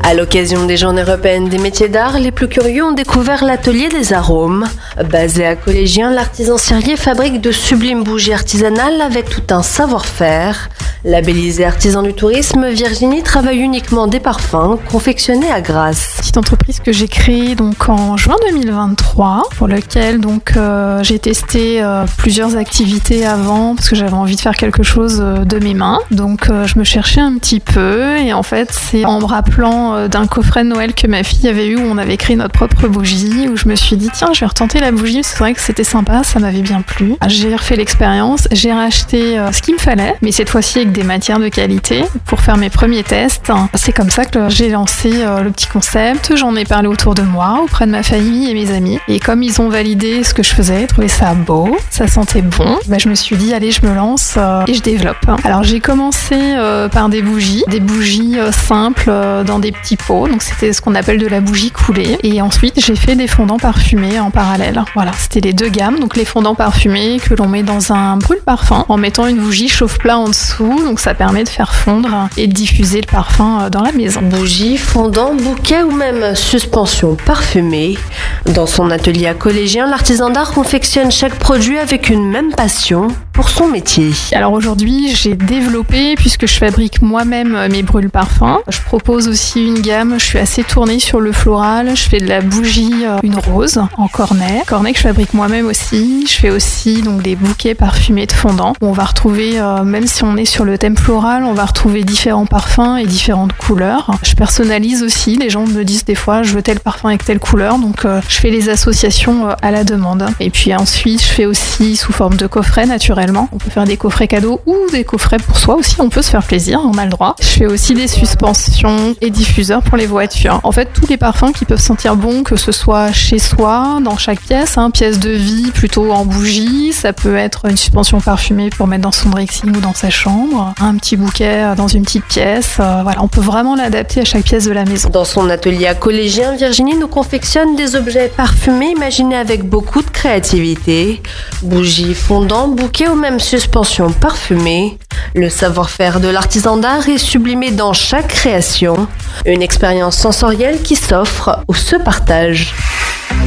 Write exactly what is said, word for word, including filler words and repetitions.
À l'occasion des Journées européennes des métiers d'art, les plus curieux ont découvert l'atelier des arômes. Basé à Collégien, l'artisan cerier fabrique de sublimes bougies artisanales avec tout un savoir-faire. Labellisée artisan du tourisme, Virginie travaille uniquement des parfums confectionnés à Grasse. Petite entreprise que j'ai créée donc en juin deux mille vingt-trois, pour laquelle donc euh, j'ai testé euh, plusieurs activités avant parce que j'avais envie de faire quelque chose euh, de mes mains. Donc euh, je me cherchais un petit peu et en fait c'est en me rappelant euh, d'un coffret de Noël que ma fille avait eu où on avait créé notre propre bougie où je me suis dit tiens je vais retenter la bougie, c'est vrai que c'était sympa, ça m'avait bien plu. J'ai refait l'expérience, j'ai racheté euh, ce qu'il me fallait, mais cette fois-ci avec des matières de qualité pour faire mes premiers tests. C'est comme ça que j'ai lancé euh, le petit concept, j'en ai parlé autour de moi, auprès de ma famille et mes amis. Et comme ils ont validé ce que je faisais, trouvé ça beau, ça sentait bon, bah, je me suis dit allez je me lance euh, et je développe. Alors j'ai commencé euh, par des bougies, des bougies euh, simples euh, dans des petits pots, donc c'était ce qu'on appelle de la bougie coulée. Et ensuite j'ai fait des fondants parfumés en parallèle. Voilà, c'était les deux gammes, donc les fondants parfumés que l'on met dans un brûle-parfum en mettant une bougie chauffe-plat en dessous. Donc ça permet de faire fondre et de diffuser le parfum dans la maison. Bougies, fondants, bouquets ou même suspensions parfumées. Dans son atelier à Collégien, l'artisan d'art confectionne chaque produit avec une même passion pour son métier. Alors aujourd'hui, j'ai développé, puisque je fabrique moi-même mes brûle-parfums. Je propose aussi une gamme, je suis assez tournée sur le floral. Je fais de la bougie, une rose en cornet. Cornet que je fabrique moi-même aussi. Je fais aussi donc des bouquets parfumés de fondants. On va retrouver, euh, même si on est sur le thème floral, on va retrouver différents parfums et différentes couleurs. Je personnalise aussi, les gens me disent des fois je veux tel parfum avec telle couleur, donc euh, je fais les associations euh, à la demande. Et puis ensuite je fais aussi sous forme de coffret naturellement. On peut faire des coffrets cadeaux ou des coffrets pour soi aussi, on peut se faire plaisir, on a le droit. Je fais aussi des suspensions et diffuseurs pour les voitures. En fait tous les parfums qui peuvent sentir bon, que ce soit chez soi, dans chaque pièce, hein, pièce de vie plutôt en bougie, ça peut être une suspension parfumée pour mettre dans son dressing ou dans sa chambre, un petit bouquet dans une petite pièce, euh, voilà, on peut vraiment l'adapter à chaque pièce de la maison. Dans son atelier à Collégien, Virginie nous confectionne des objets parfumés imaginés avec beaucoup de créativité. Bougies, fondants, bouquets ou même suspensions parfumées. Le savoir-faire de l'artisan d'art est sublimé dans chaque création. Une expérience sensorielle qui s'offre ou se partage.